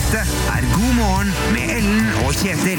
Dette God morgen med Ellen og Kjetil.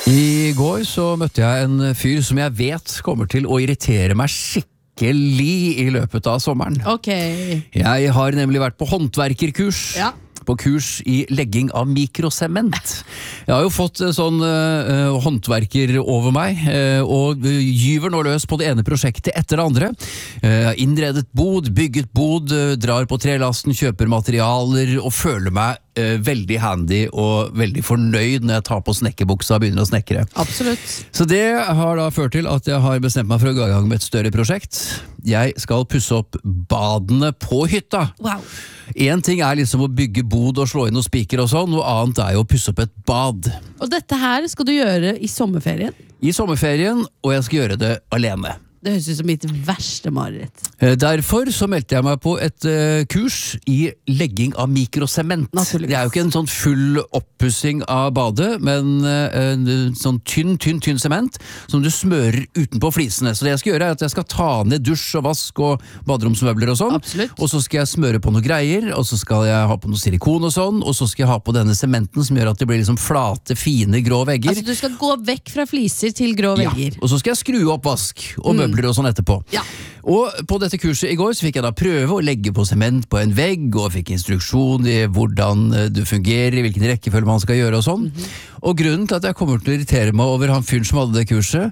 I går så møtte jeg en fyr som jeg vet kommer til å irritere meg skikkelig i løpet av sommeren. Ok. Jeg har nemlig vært på håndverkerkurs. Ja. På kurs i legging av mikrosement. Jeg har jo fått sånn håndverker over meg, og gyver nå løs på det ene prosjektet etter det andre. Jeg har innredet bod, bygget bod, drar på trelasten, kjøper materialer, og føler meg veldig handy og veldig fornøyd når jeg tar på snekkerbuksa og begynner å snekre. Absolutt. Så det har da ført til at jeg har bestemt meg for å gå i gang med et større prosjekt. Jeg skal pusse opp badene på hytta. Wow. En ting er liksom å bygge bod og slå inn noen spiker og sånn, noe annet er jo å pusse opp et bad. Og dette her skal du gjøre i sommerferien? I sommerferien, og jeg skal gjøre det alene. Det høres ut som mitt verste mareritt. Derfor så meldte jeg meg på et kurs i legging av mikrosement. Naturligvis. Det er jo ikke en sånn full oppussing av badet, men en sånn tynn sement som du smører utenpå flisene. Så det jeg skal gjøre er at jeg skal ta ned dusj og vask og baderomsmøbler og sånn. Absolutt. Og så skal jeg smøre på noe greier, og så skal jeg ha på noe silikon og sånn, og så skal jeg ha på denne sementen som gjør at det blir liksom flate, fine, grå vegger. Altså du skal gå vekk fra fliser til grå vegger. Ja, og så skal jeg skru opp vask og møbler og sånn etterpå. Ja. Og på dette kurset i går så fikk jeg da prøve å legge på sement på en vegg, og fikk instruksjon i hvordan det fungerer, i hvilken rekkefølge man skal gjøre og sånn. Og grunnen til at jeg kommer til å irritere meg over han fyren som hadde det kurset,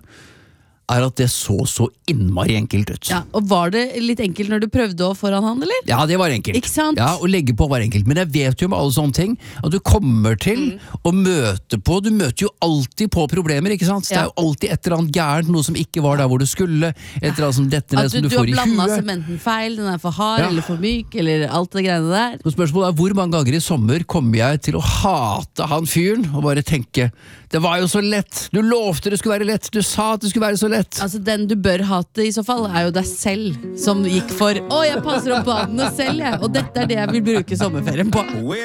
er at det så innmari enkelt ut. Ja, og var det litt enkelt når du prøvde å foran han, eller? Ja, det var enkelt. Ikke sant? Ja, å legge på var enkelt. Men jeg vet jo med alle sånne ting at du kommer til å møte på, du møter jo alltid på problemer, ikke sant? Det er jo alltid et eller annet gærent, noe som ikke var der hvor du skulle, et eller annet som detter ned som du får i huet. Du har blandet sementen feil, den er for hard eller for myk, eller alt det greiene der. Så spørsmålet er hvor mange ganger i sommer kommer jeg til å hate han fyren, og bare tenke, det var jo så lett, du lovte det skulle være lett, du sa at det skulle være så lett. Altså den du bør hate i så fall er jo deg selv, som gikk for, jeg passer opp badene selv, jeg, og dette er det jeg vil bruke sommerferien på.